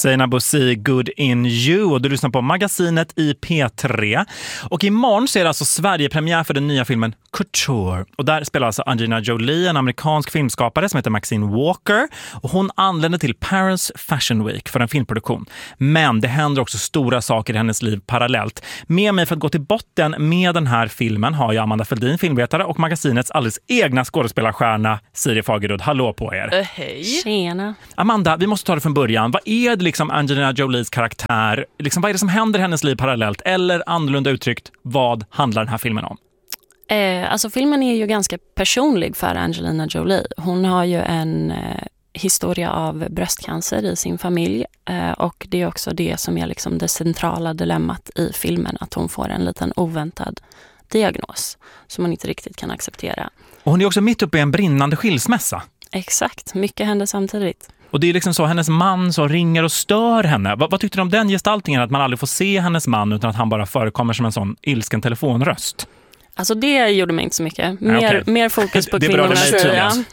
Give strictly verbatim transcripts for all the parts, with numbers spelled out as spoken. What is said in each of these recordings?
Seinabo Bosi, Good in You, och du lyssnar på Magasinet i P tre. Och imorgon så är det alltså Sverige-premiär för den nya filmen Couture. Och där spelar alltså Angelina Jolie, en amerikansk filmskapare som heter Maxine Walker. Och hon anländer till Paris Fashion Week för en filmproduktion. Men det händer också stora saker i hennes liv parallellt. Med mig för att gå till botten med den här filmen har jag Amanda Feldin, filmvetare, och magasinets alldeles egna skådespelarstjärna Siri Fagerud. Hallå på er. Uh, hej. Tjena. Amanda, vi måste ta det från början. Vad är det liksom Angelina Jolies karaktär? Liksom, vad är det som händer i hennes liv parallellt? Eller annorlunda uttryckt, vad handlar den här filmen om? Eh, alltså filmen är ju ganska personlig för Angelina Jolie. Hon har ju en eh, historia av bröstcancer i sin familj. Eh, och det är också det som är liksom det centrala dilemmat i filmen. Att hon får en liten oväntad diagnos som hon inte riktigt kan acceptera. Och hon är också mitt uppe i en brinnande skilsmässa. Exakt, mycket händer samtidigt. Och det är liksom så, hennes man som ringer och stör henne. Vad, vad tyckte du om den gestaltningen, att man aldrig får se hennes man utan att han bara förekommer som en sån ilsken telefonröst? Alltså det gjorde mig inte så mycket. Mer, okay. mer fokus på det kvinnorna. Mig,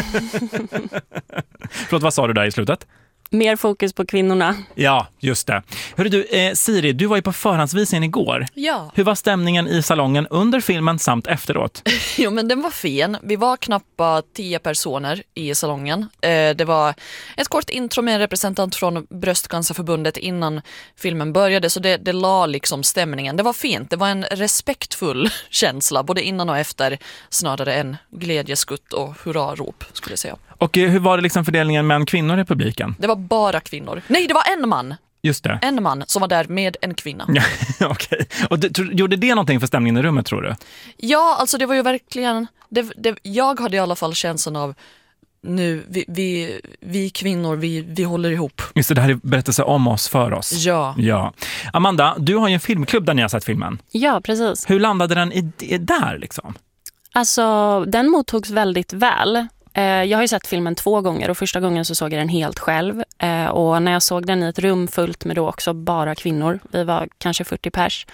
Förlåt, vad sa du där i slutet? Mer fokus på kvinnorna. Ja, just det. Hörru du, eh, Siri, du var ju på förhandsvisningen igår. Ja. Hur var stämningen i salongen under filmen samt efteråt? Jo, men den var fin. Vi var knappt tio personer i salongen. Eh, det var ett kort intro med en representant från Bröstcancerförbundet innan filmen började, så det, det la liksom stämningen. Det var fint. Det var en respektfull känsla, både innan och efter, snarare än glädjeskutt och hurrarop, skulle jag säga. Och eh, hur var det liksom fördelningen mellan kvinnor i publiken? Det var bara kvinnor. Nej, det var en man. Just det. En man som var där med en kvinna. Ja, okej. Okay. Och det, gjorde det någonting för stämningen i rummet, tror du? Ja, alltså det var ju verkligen... Det, det, jag hade i alla fall känslan av nu, vi, vi, vi kvinnor, vi, vi håller ihop. Just det, det här är berättelse om oss, för oss. Ja. ja. Amanda, du har ju en filmklubb där ni har sett filmen. Ja, precis. Hur landade den i, i där liksom? Alltså, den mottogs väldigt väl. Jag har ju sett filmen två gånger och första gången så såg jag den helt själv. Och när jag såg den i ett rum fullt med då också bara kvinnor, vi var kanske fyrtio pers,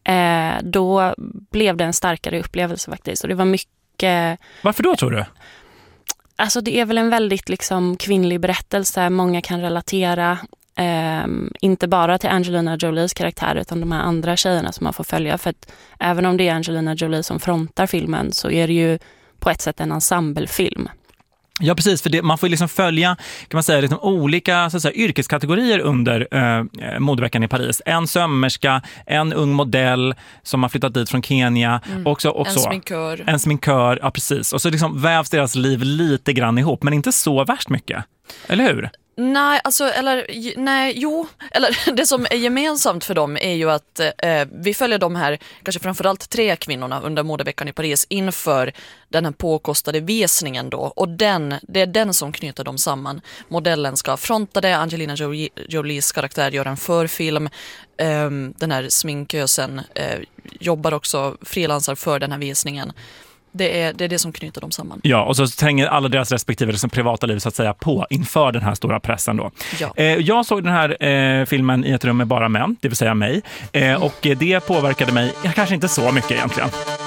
då blev det en starkare upplevelse faktiskt. Och det var mycket... Varför då, tror du? Alltså det är väl en väldigt liksom kvinnlig berättelse. Många kan relatera. Um, inte bara till Angelina Jolies karaktär utan de här andra tjejerna som man får följa. För att även om det är Angelina Jolie som frontar filmen så är det ju på ett sätt en ensemblefilm. Ja, precis, för det, man får liksom följa, kan man säga, liksom olika så att säga, yrkeskategorier under eh, modeveckan i Paris. En sömmerska, en ung modell som har flyttat dit från Kenya. Mm. Också, också, en sminkör. En sminkör, ja precis. Och så liksom vävs deras liv lite grann ihop, men inte så värst mycket. Eller hur? Nej, alltså, eller, nej, jo, eller det som är gemensamt för dem är ju att eh, vi följer de här, kanske framförallt tre kvinnorna under modeveckan i Paris inför den här påkostade visningen då, och den, det är den som knyter dem samman. Modellen ska fronta det, Angelina Jolie, Jolies karaktär gör en förfilm, eh, den här sminkösen eh, jobbar också, frilansar för den här visningen. Det är, det är det som knyter dem samman. Ja, och så tränger alla deras respektive liksom, privata liv så att säga på inför den här stora pressen då. Ja. Eh, jag såg den här eh, filmen i ett rum med bara män, det vill säga mig. Eh, och det påverkade mig, kanske inte så mycket egentligen.